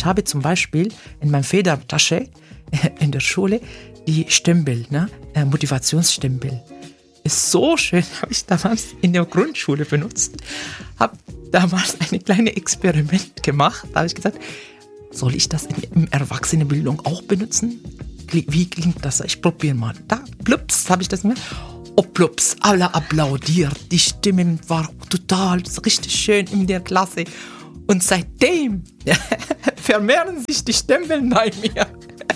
Ich habe zum Beispiel in meiner Federtasche in der Schule die Stempel, Motivationsstempel. Ist so schön, habe ich damals in der Grundschule benutzt. Habe damals ein kleines Experiment gemacht. Da habe ich gesagt, soll ich das in Erwachsenenbildung auch benutzen? Wie klingt das? Ich probiere mal. Da, plups, habe ich das gemacht. Oh, plups, alle applaudiert. Die Stimmen waren total richtig schön in der Klasse. Und seitdem vermehren sich die Stempel bei mir.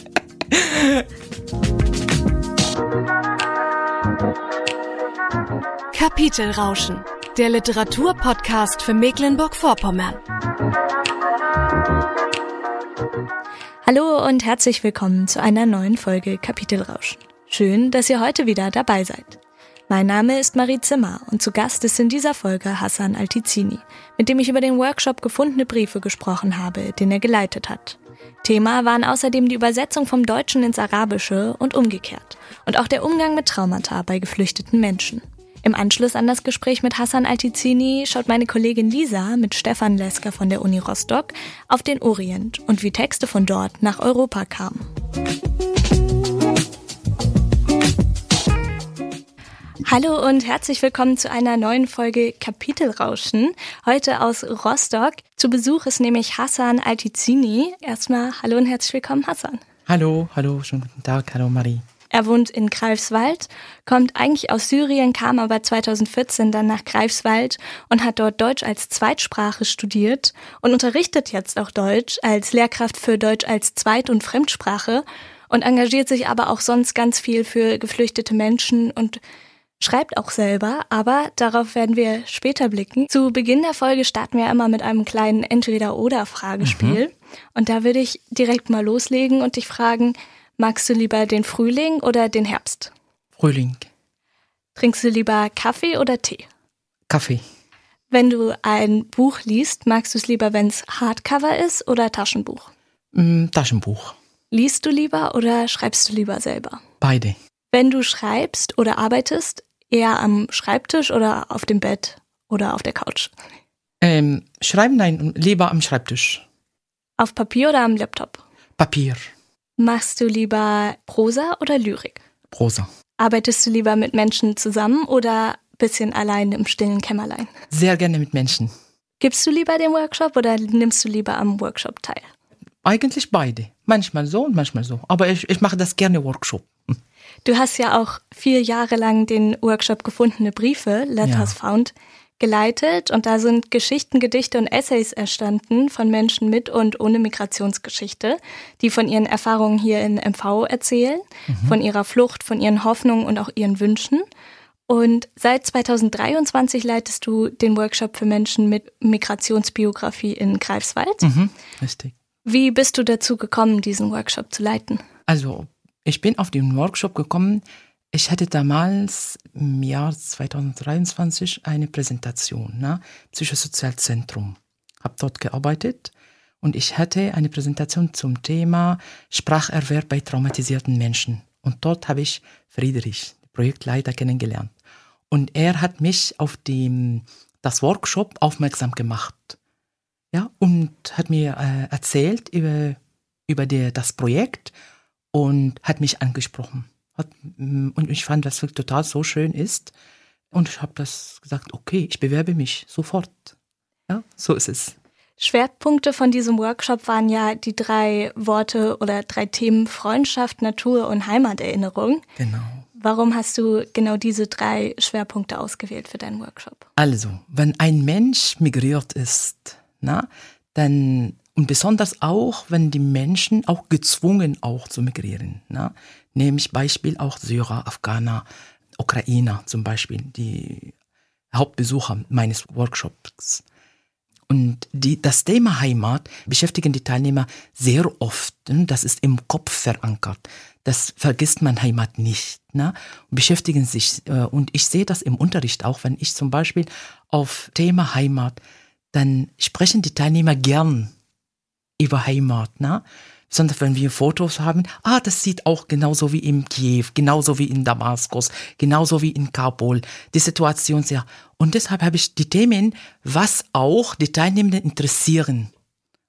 Kapitelrauschen, der Literaturpodcast für Mecklenburg-Vorpommern. Hallo und herzlich willkommen zu einer neuen Folge Kapitelrauschen. Schön, dass ihr heute wieder dabei seid. Mein Name ist Marie Zimmer und zu Gast ist in dieser Folge Hassan Altizini, mit dem ich über den Workshop Gefundene Briefe gesprochen habe, den er geleitet hat. Thema waren außerdem die Übersetzung vom Deutschen ins Arabische und umgekehrt und auch der Umgang mit Traumata bei geflüchteten Menschen. Im Anschluss an das Gespräch mit Hassan Altizini schaut meine Kollegin Lisa mit Stefan Lesker von der Uni Rostock auf den Orient und wie Texte von dort nach Europa kamen. Hallo und herzlich willkommen zu einer neuen Folge Kapitelrauschen. Heute aus Rostock. Zu Besuch ist nämlich Hassan Altizini. Erstmal hallo und herzlich willkommen, Hassan. Hallo, schönen guten Tag, hallo Marie. Er wohnt in Greifswald, kommt eigentlich aus Syrien, kam aber 2014 dann nach Greifswald und hat dort Deutsch als Zweitsprache studiert und unterrichtet jetzt auch Deutsch als Lehrkraft für Deutsch als Zweit- und Fremdsprache und engagiert sich aber auch sonst ganz viel für geflüchtete Menschen und schreibt auch selber, aber darauf werden wir später blicken. Zu Beginn der Folge starten wir immer mit einem kleinen Entweder-oder-Fragespiel. Und da würde ich direkt mal loslegen und dich fragen, magst du lieber den Frühling oder den Herbst? Frühling. Trinkst du lieber Kaffee oder Tee? Kaffee. Wenn du ein Buch liest, magst du es lieber, wenn es Hardcover ist oder Taschenbuch? Taschenbuch. Liest du lieber oder schreibst du lieber selber? Beide. Wenn du schreibst oder arbeitest, eher am Schreibtisch oder auf dem Bett oder auf der Couch? Schreiben, nein, lieber am Schreibtisch. Auf Papier oder am Laptop? Papier. Machst du lieber Prosa oder Lyrik? Prosa. Arbeitest du lieber mit Menschen zusammen oder ein bisschen allein im stillen Kämmerlein? Sehr gerne mit Menschen. Gibst du lieber den Workshop oder nimmst du lieber am Workshop teil? Eigentlich beide. Manchmal so und manchmal so. Aber ich mache das gerne Workshop. Du hast ja auch 4 Jahre lang den Workshop Gefundene Briefe, Letters Found, geleitet. Und da sind Geschichten, Gedichte und Essays entstanden von Menschen mit und ohne Migrationsgeschichte, die von ihren Erfahrungen hier in MV erzählen, von ihrer Flucht, von ihren Hoffnungen und auch ihren Wünschen. Und seit 2023 leitest du den Workshop für Menschen mit Migrationsbiografie in Greifswald. Richtig. Wie bist du dazu gekommen, diesen Workshop zu leiten? Also, ich bin auf den Workshop gekommen. Ich hatte damals im Jahr 2023 eine Präsentation, Psychosozialzentrum. Habe dort gearbeitet und ich hatte eine Präsentation zum Thema Spracherwerb bei traumatisierten Menschen. Und dort habe ich Friedrich, den Projektleiter, kennengelernt. Und er hat mich auf das Workshop aufmerksam gemacht. Ja, und hat mir erzählt über das Projekt und hat mich angesprochen. Und ich fand, dass es total so schön ist. Und ich habe das gesagt, okay, ich bewerbe mich sofort. Ja, so ist es. Schwerpunkte von diesem Workshop waren ja die 3 Worte oder 3 Themen Freundschaft, Natur und Heimaterinnerung. Genau. Warum hast du genau diese 3 Schwerpunkte ausgewählt für deinen Workshop? Also, wenn ein Mensch migriert ist, dann, und besonders auch, wenn die Menschen auch gezwungen auch zu migrieren, nehme ich Beispiel auch Syrer, Afghaner, Ukrainer zum Beispiel, die Hauptbesucher meines Workshops. Und das Thema Heimat beschäftigen die Teilnehmer sehr oft. Das ist im Kopf verankert. Das vergisst man Heimat nicht. Und beschäftigen sich. Und ich sehe das im Unterricht auch, wenn ich zum Beispiel auf Thema Heimat, dann sprechen die Teilnehmer gern über Heimat. Besonders wenn wir Fotos haben, das sieht auch genauso wie in Kiew, genauso wie in Damaskus, genauso wie in Kabul, die Situation sehr. Und deshalb habe ich die Themen, was auch die Teilnehmenden interessieren.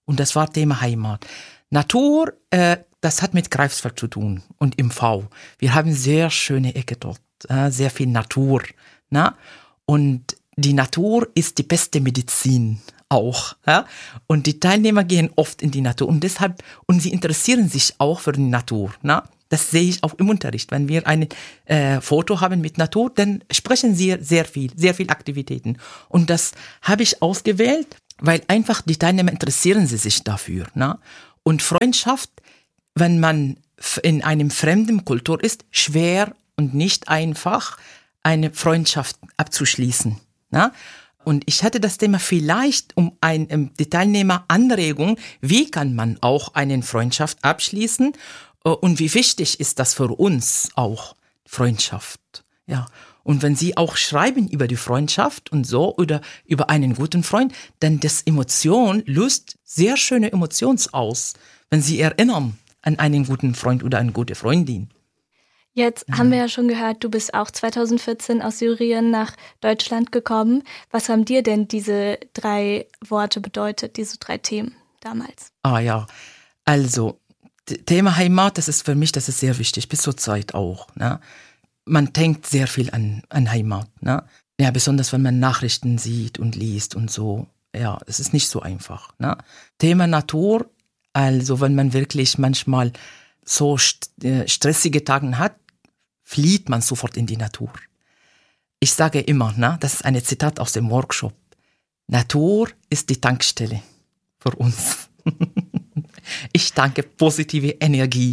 Und das war Thema Heimat. Natur, das hat mit Greifswald zu tun und im V. Wir haben sehr schöne Ecke dort, sehr viel Natur. Na? Und die Natur ist die beste Medizin auch. Ja? Und die Teilnehmer gehen oft in die Natur und sie interessieren sich auch für die Natur. Na? Das sehe ich auch im Unterricht. Wenn wir ein Foto haben mit Natur, dann sprechen sie sehr viel Aktivitäten. Und das habe ich ausgewählt, weil einfach die Teilnehmer interessieren sich dafür. Na? Und Freundschaft, wenn man in einem fremden Kultur ist, schwer und nicht einfach, eine Freundschaft abzuschließen. Na? Und ich hatte das Thema vielleicht die Teilnehmer Anregung, wie kann man auch eine Freundschaft abschließen und wie wichtig ist das für uns auch, Freundschaft. Ja. Und wenn Sie auch schreiben über die Freundschaft und so oder über einen guten Freund, dann das Emotion löst sehr schöne Emotionen aus, wenn Sie erinnern an einen guten Freund oder eine gute Freundin. Jetzt haben wir ja schon gehört, du bist auch 2014 aus Syrien nach Deutschland gekommen. Was haben dir denn diese 3 Worte bedeutet, diese 3 Themen damals? Ja, also Thema Heimat, das ist sehr wichtig, bis zur Zeit auch. Ne? Man denkt sehr viel an Heimat. Ne? Ja, besonders wenn man Nachrichten sieht und liest und so. Ja, es ist nicht so einfach. Ne? Thema Natur, also wenn man wirklich manchmal so stressige Tage hat, flieht man sofort in die Natur. Ich sage immer, das ist ein Zitat aus dem Workshop, Natur ist die Tankstelle für uns. Ich danke positive Energie.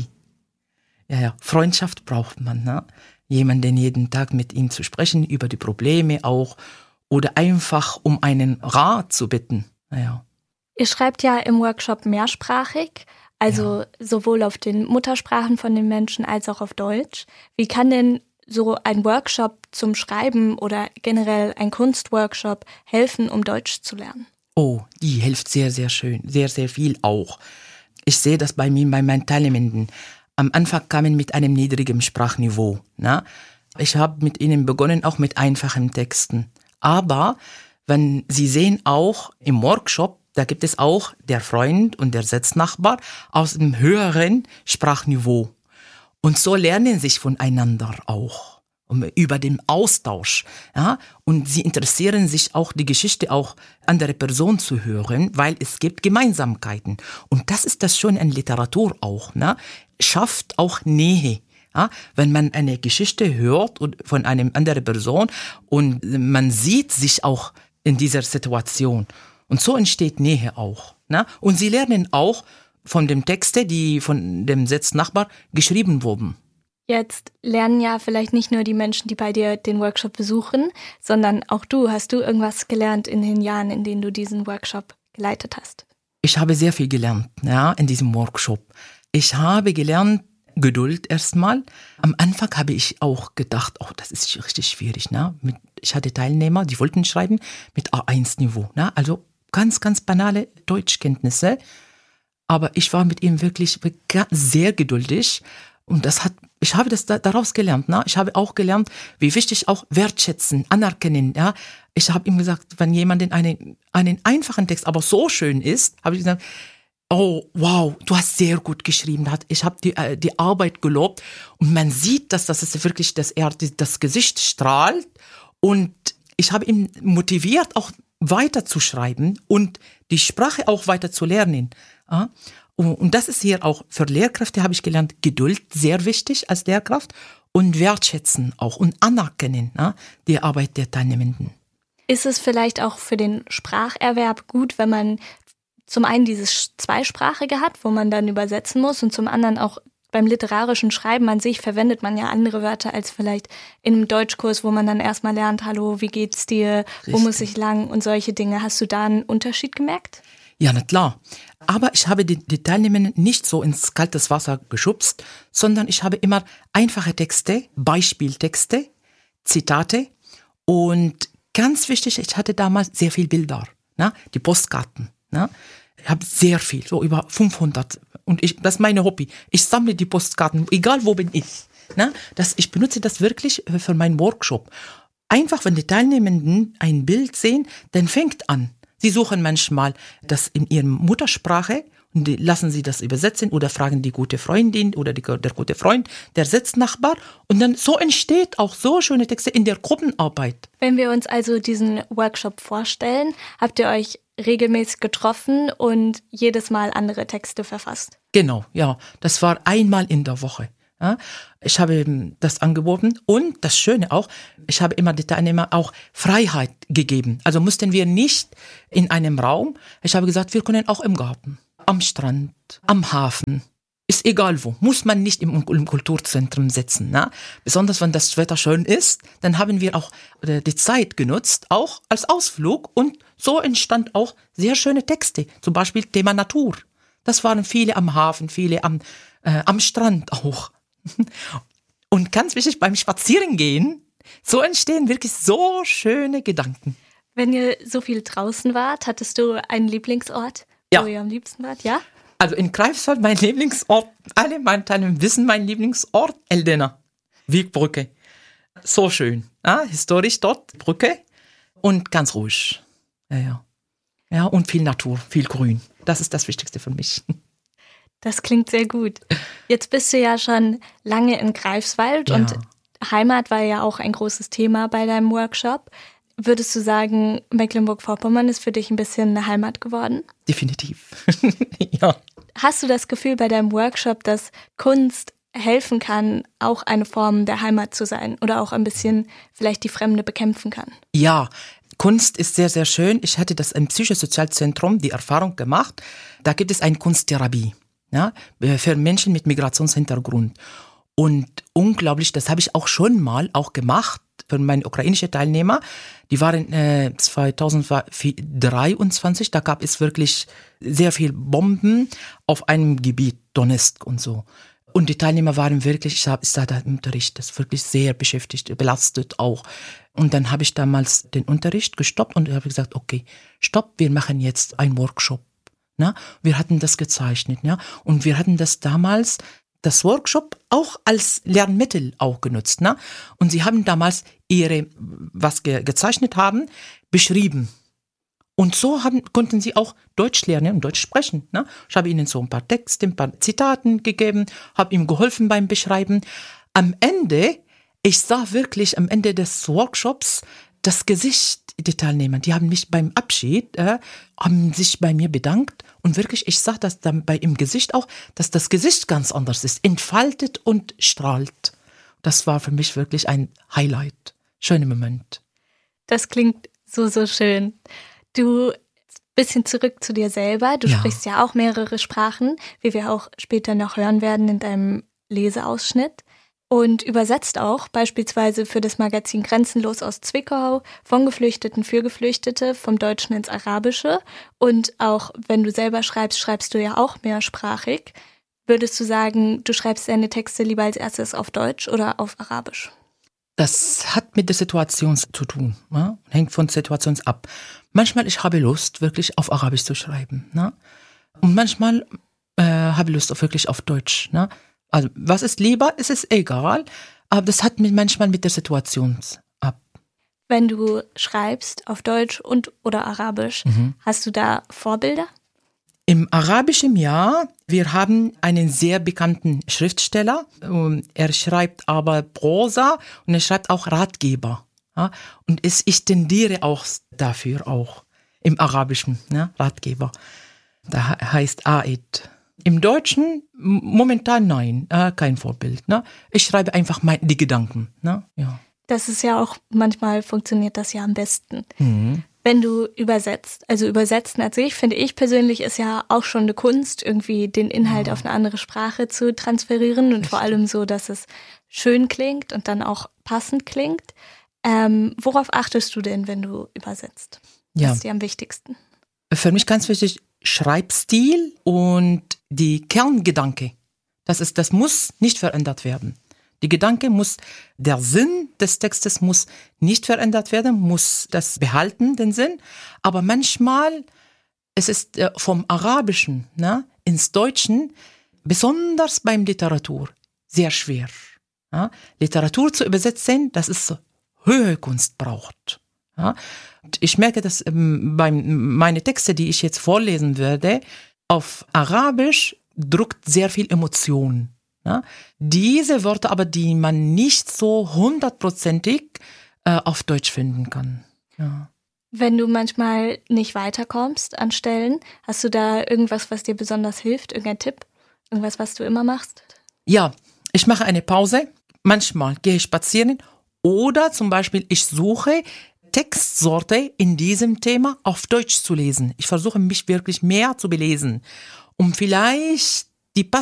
Ja, Freundschaft braucht man, jemanden jeden Tag mit ihm zu sprechen, über die Probleme auch, oder einfach um einen Rat zu bitten. Ja. Ihr schreibt ja im Workshop mehrsprachig, also sowohl auf den Muttersprachen von den Menschen als auch auf Deutsch. Wie kann denn so ein Workshop zum Schreiben oder generell ein Kunstworkshop helfen, um Deutsch zu lernen? Oh, die hilft sehr, sehr schön, sehr, sehr viel auch. Ich sehe das bei meinen Teilnehmenden. Am Anfang kamen mit einem niedrigen Sprachniveau. Ne? Ich habe mit ihnen begonnen, auch mit einfachen Texten. Aber wenn Sie sehen auch im Workshop, da gibt es auch der Freund und der Sitznachbar aus dem höheren Sprachniveau. Und so lernen sich voneinander auch, über den Austausch. Ja? Und sie interessieren sich auch, die Geschichte auch andere Personen zu hören, weil es gibt Gemeinsamkeiten. Und das ist das Schöne an Literatur auch. Ne? Schafft auch Nähe. Ja? Wenn man eine Geschichte hört von einer anderen Person und man sieht sich auch in dieser Situation. Und so entsteht Nähe auch. Ne? Und sie lernen auch von den Texten, die von dem Sitznachbar geschrieben wurden. Jetzt lernen ja vielleicht nicht nur die Menschen, die bei dir den Workshop besuchen, sondern auch du. Hast du irgendwas gelernt in den Jahren, in denen du diesen Workshop geleitet hast? Ich habe sehr viel gelernt, in diesem Workshop. Ich habe gelernt, Geduld erstmal. Am Anfang habe ich auch gedacht, das ist richtig schwierig. Ne? Ich hatte Teilnehmer, die wollten schreiben mit A1-Niveau. Ne? Also ganz, ganz banale Deutschkenntnisse. Aber ich war mit ihm wirklich sehr geduldig. Und ich habe das daraus gelernt. Ne? Ich habe auch gelernt, wie wichtig auch wertschätzen, anerkennen. Ja? Ich habe ihm gesagt, wenn jemand einen einfachen Text aber so schön ist, habe ich gesagt, oh, wow, du hast sehr gut geschrieben. Ich habe die Arbeit gelobt. Und man sieht, dass das ist wirklich, dass er das Gesicht strahlt. Und ich habe ihn motiviert, auch weiter zu schreiben und die Sprache auch weiter zu lernen. Ja? Und das ist hier auch für Lehrkräfte, habe ich gelernt, Geduld, sehr wichtig als Lehrkraft und wertschätzen auch und anerkennen, die Arbeit der Teilnehmenden. Ist es vielleicht auch für den Spracherwerb gut, wenn man zum einen dieses Zweisprachige hat, wo man dann übersetzen muss, und zum anderen auch beim literarischen Schreiben an sich verwendet man ja andere Wörter als vielleicht in einem Deutschkurs, wo man dann erstmal lernt, hallo, wie geht's dir, wo muss ich lang und solche Dinge. Hast du da einen Unterschied gemerkt? Ja, na klar. Aber ich habe die Teilnehmer nicht so ins kaltes Wasser geschubst, sondern ich habe immer einfache Texte, Beispieltexte, Zitate und ganz wichtig, ich hatte damals sehr viel Bilder, die Postkarten. Ich habe sehr viel, so über 500. Und das ist mein Hobby. Ich sammle die Postkarten, egal wo bin ich. Ich benutze das wirklich für meinen Workshop. Einfach, wenn die Teilnehmenden ein Bild sehen, dann fängt an. Sie suchen manchmal das in ihrer Muttersprache und lassen sie das übersetzen oder fragen die gute Freundin oder der gute Freund, der Sitznachbar. Und dann so entsteht auch so schöne Texte in der Gruppenarbeit. Wenn wir uns also diesen Workshop vorstellen, habt ihr euch regelmäßig getroffen und jedes Mal andere Texte verfasst? Genau, ja. Das war einmal in der Woche. Ja, ich habe das angeboten und das Schöne auch, ich habe immer die Teilnehmer auch Freiheit gegeben. Also mussten wir nicht in einem Raum. Ich habe gesagt, wir können auch im Garten, am Strand, am Hafen. Ist egal wo, muss man nicht im Kulturzentrum sitzen. Ne? Besonders wenn das Wetter schön ist, dann haben wir auch die Zeit genutzt, auch als Ausflug. Und so entstand auch sehr schöne Texte, zum Beispiel Thema Natur. Das waren viele am Hafen, viele am Strand auch. Und ganz wichtig, beim Spazierengehen, so entstehen wirklich so schöne Gedanken. Wenn ihr so viel draußen wart, hattest du einen Lieblingsort, wo ihr am liebsten wart, ja? Also in Greifswald, mein Lieblingsort, alle meine Teilnehmer wissen, mein Lieblingsort, Eldena, Wiegbrücke. So schön, ja, historisch dort, Brücke und ganz ruhig. Ja, und viel Natur, viel Grün. Das ist das Wichtigste für mich. Das klingt sehr gut. Jetzt bist du ja schon lange in Greifswald und Heimat war ja auch ein großes Thema bei deinem Workshop. Würdest du sagen, Mecklenburg-Vorpommern ist für dich ein bisschen eine Heimat geworden? Definitiv, ja. Hast du das Gefühl bei deinem Workshop, dass Kunst helfen kann, auch eine Form der Heimat zu sein oder auch ein bisschen vielleicht die Fremde bekämpfen kann? Ja, Kunst ist sehr, sehr schön. Ich hatte das im Psychosozialzentrum die Erfahrung gemacht. Da gibt es eine Kunsttherapie. Ja, für Menschen mit Migrationshintergrund. Und unglaublich, das habe ich auch schon mal auch gemacht für meine ukrainischen Teilnehmer. Die waren 2023, da gab es wirklich sehr viel Bomben auf einem Gebiet, Donetsk und so. Und die Teilnehmer waren wirklich, ich da im Unterricht, das wirklich sehr beschäftigt, belastet auch. Und dann habe ich damals den Unterricht gestoppt und habe gesagt, okay, stopp, wir machen jetzt einen Workshop. Na, wir hatten das gezeichnet, ja, und wir hatten das damals, das Workshop auch als Lernmittel auch genutzt, ne? Und sie haben damals was gezeichnet haben, beschrieben. Und so konnten sie auch Deutsch lernen und Deutsch sprechen, ne? Ich habe ihnen so ein paar Texte, ein paar Zitaten gegeben, habe ihnen geholfen beim Beschreiben. Am Ende, ich sah wirklich am Ende des Workshops das Gesicht, die Teilnehmer, die haben mich beim Abschied, haben sich bei mir bedankt und wirklich, ich sah das dann bei im Gesicht auch, dass das Gesicht ganz anders ist, entfaltet und strahlt. Das war für mich wirklich ein Highlight, schöner Moment. Das klingt so, so schön. Du, bisschen zurück zu dir selber, du sprichst ja auch mehrere Sprachen, wie wir auch später noch hören werden in deinem Leseausschnitt. Und übersetzt auch beispielsweise für das Magazin Grenzenlos aus Zwickau, von Geflüchteten für Geflüchtete, vom Deutschen ins Arabische. Und auch wenn du selber schreibst, schreibst du ja auch mehrsprachig. Würdest du sagen, du schreibst deine Texte lieber als erstes auf Deutsch oder auf Arabisch? Das hat mit der Situation zu tun, ne? Hängt von der Situation ab. Manchmal ich habe Lust, wirklich auf Arabisch zu schreiben, ne? Und manchmal habe ich Lust wirklich auf Deutsch, ne? Also, was ist lieber, ist es egal, aber das hat manchmal mit der Situation ab. Wenn du schreibst auf Deutsch oder Arabisch, hast du da Vorbilder? Im Arabischen Jahr, wir haben einen sehr bekannten Schriftsteller, er schreibt aber Prosa und er schreibt auch Ratgeber. Ja? Und ich tendiere auch dafür auch, im Arabischen, ne? Ratgeber. Da heißt Aid. Im Deutschen momentan nein, kein Vorbild. Ne? Ich schreibe einfach die Gedanken. Ne? Ja. Das ist ja auch, manchmal funktioniert das ja am besten. Wenn du übersetzt, also übersetzen an sich, finde ich persönlich, ist ja auch schon eine Kunst, irgendwie den Inhalt auf eine andere Sprache zu transferieren und vor allem so, dass es schön klingt und dann auch passend klingt. Worauf achtest du denn, wenn du übersetzt? Was ist dir am wichtigsten? Für mich ganz wichtig, Schreibstil und die Kerngedanke. Das muss nicht verändert werden. Der Sinn des Textes muss nicht verändert werden, muss das behalten, den Sinn. Aber manchmal, es ist vom Arabischen ins Deutschen, besonders beim Literatur, sehr schwer. Ja? Literatur zu übersetzen, das ist hohe Kunst braucht. Ja? Und ich merke, dass meine Texte, die ich jetzt vorlesen werde, auf Arabisch drückt sehr viel Emotion. Ja? Diese Worte aber, die man nicht so 100%ig auf Deutsch finden kann. Ja. Wenn du manchmal nicht weiterkommst an Stellen, hast du da irgendwas, was dir besonders hilft? Irgendein Tipp? Irgendwas, was du immer machst? Ja, ich mache eine Pause. Manchmal gehe ich spazieren oder zum Beispiel ich suche Textsorte in diesem Thema auf Deutsch zu lesen. Ich versuche mich wirklich mehr zu belesen, um vielleicht die